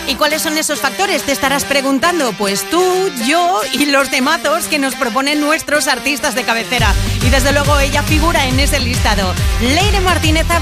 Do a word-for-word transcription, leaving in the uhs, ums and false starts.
¿Y cuáles son esos factores? Te estarás preguntando. Pues tú, yo y los temazos que nos proponen nuestros artistas de cabecera. Y desde luego ella figura en ese listado. Leire Martínez ha